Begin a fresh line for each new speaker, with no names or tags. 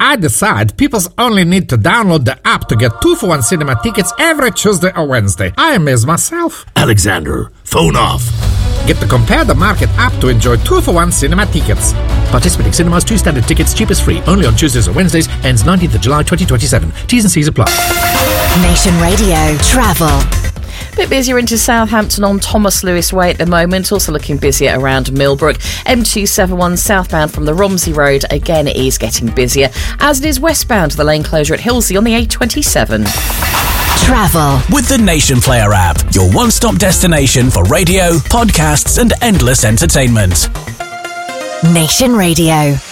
I decide people only need to download the app to get 2-for-1 cinema tickets every Tuesday or Wednesday. I amaze myself.
Alexander, phone off.
Get the Compare the Market app to enjoy 2-for-1 cinema tickets.
Participating cinemas, 2 standard tickets, cheapest free. Only on Tuesdays or Wednesdays. Ends 19th of July 2027. T's and C's apply.
Nation Radio Travel.
Bit busier into Southampton on Thomas Lewis Way at the moment. Also looking busier around Millbrook. M271 southbound from the Romsey Road. Again, it is getting busier, as it is westbound to the lane closure at Hilsey on the A27.
Travel
with the Nation Player app, your one-stop destination for radio, podcasts and endless entertainment.
Nation Radio.